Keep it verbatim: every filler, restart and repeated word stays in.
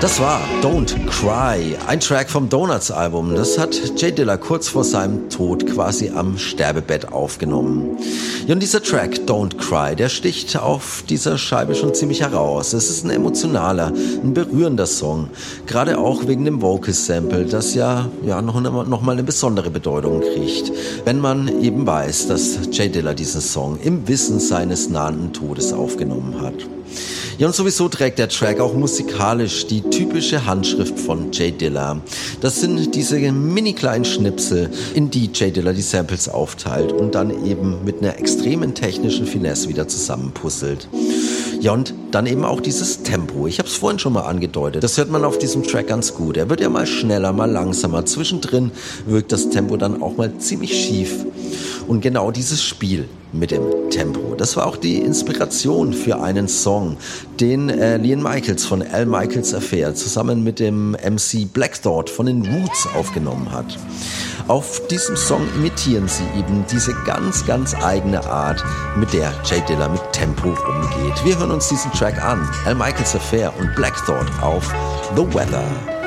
Das war Don't Cry, ein Track vom Donuts-Album. Das hat J Dilla kurz vor seinem Tod quasi am Sterbebett aufgenommen. Ja, und dieser Track Don't Cry, der sticht auf dieser Scheibe schon ziemlich heraus. Es ist ein emotionaler, ein berührender Song. Gerade auch wegen dem Vocal-Sample, das ja, ja noch, noch mal eine besondere Bedeutung kriegt. Wenn man eben weiß, dass J Dilla diesen Song im Wissen seines nahenden Todes aufgenommen hat. Ja, und sowieso trägt der Track auch musikalisch die typische Handschrift von J Dilla. Das sind diese mini kleinen Schnipsel, in die J Dilla die Samples aufteilt und dann eben mit einer extremen technischen Finesse wieder zusammenpuzzelt. Ja, und dann eben auch dieses Tempo. Ich habe es vorhin schon mal angedeutet. Das hört man auf diesem Track ganz gut. Er wird ja mal schneller, mal langsamer. Zwischendrin wirkt das Tempo dann auch mal ziemlich schief. Und genau dieses Spiel mit dem Tempo, das war auch die Inspiration für einen Song, den äh, Liam Michaels von Al Michaels Affair zusammen mit dem M C Black Thought von den Roots aufgenommen hat. Auf diesem Song imitieren sie eben diese ganz, ganz eigene Art, mit der J Dilla mit Tempo umgeht. Wir hören uns diesen Track an. Al Michaels Affair und Black Thought auf The Weather.